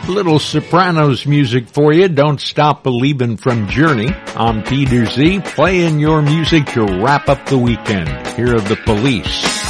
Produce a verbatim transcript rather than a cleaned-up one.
Little Sopranos music for you. Don't Stop Believin' from Journey. I'm Peter Z, playing your music to wrap up the weekend. Here are the Police.